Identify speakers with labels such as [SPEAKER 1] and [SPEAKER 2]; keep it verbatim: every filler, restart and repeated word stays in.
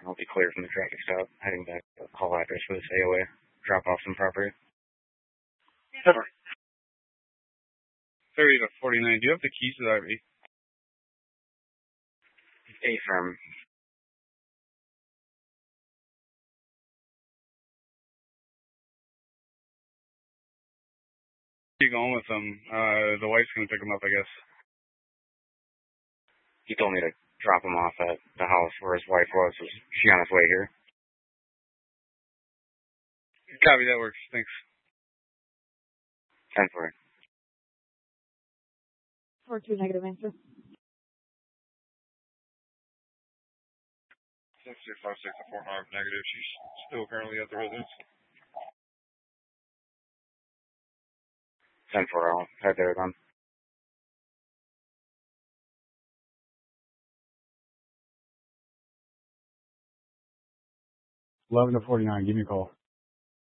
[SPEAKER 1] I'll be clear from the traffic stop, heading back to the call address for this A O A. Drop off some property.
[SPEAKER 2] Never. thirty to forty-nine. Do you have the keys to that R V?
[SPEAKER 1] A firm.
[SPEAKER 2] You going with them? Uh, the wife's gonna pick him up, I guess.
[SPEAKER 1] He told me to drop him off at the house where his wife was. Was she on his way here?
[SPEAKER 2] Copy, that works. Thanks.
[SPEAKER 1] ten four.
[SPEAKER 3] four two negative answer.
[SPEAKER 2] six six five six four five negative. She's still currently at the residence.
[SPEAKER 1] ten four, I'll head there then.
[SPEAKER 4] eleven to forty-nine, give me a call.